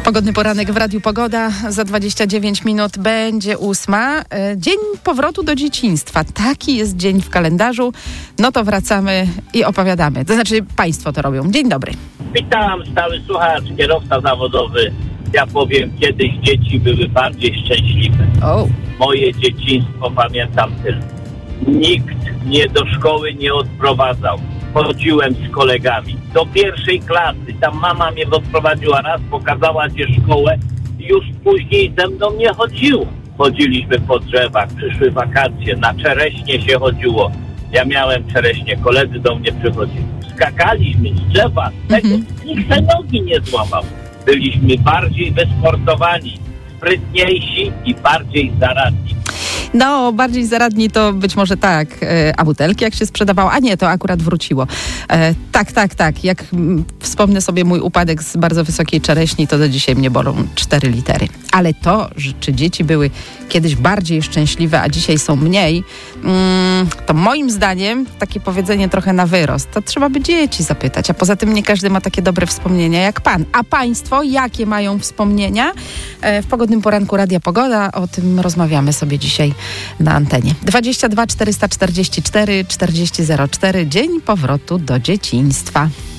Pogodny poranek w Radiu Pogoda. Za 29 minut będzie 8. Dzień powrotu do dzieciństwa. Taki jest dzień w kalendarzu. No to wracamy i opowiadamy. To znaczy państwo to robią. Dzień dobry. Witam, stały słuchacz, kierowca zawodowy. Ja powiem, kiedyś dzieci były bardziej szczęśliwe. Moje dzieciństwo pamiętam tylko. Nikt mnie do szkoły nie odprowadzał. Chodziłem z kolegami do pierwszej klasy. Tam mama mnie odprowadziła raz, pokazała gdzie szkołę i już później ze mną nie chodziło. Chodziliśmy po drzewach, przyszły wakacje, na czereśnie się chodziło. Ja miałem czereśnie, koledzy do mnie przychodzili. Skakaliśmy z drzewa, tego nikt se nogi nie złamał. Byliśmy bardziej wysportowani, sprytniejsi i bardziej zaradni. No, bardziej zaradni to być może tak, a butelki jak się sprzedawało, a nie, to akurat wróciło. Tak. Jak wspomnę sobie mój upadek z bardzo wysokiej czereśni, to do dzisiaj mnie bolą 4 litery. Ale to, czy dzieci były kiedyś bardziej szczęśliwe, a dzisiaj są mniej, to moim zdaniem takie powiedzenie trochę na wyrost. To trzeba by dzieci zapytać, a poza tym nie każdy ma takie dobre wspomnienia jak pan. A państwo, jakie mają wspomnienia? W pogodnym poranku Radia Pogoda o tym rozmawiamy sobie dzisiaj na antenie. 22 444 4004. Dzień powrotu do dzieciństwa.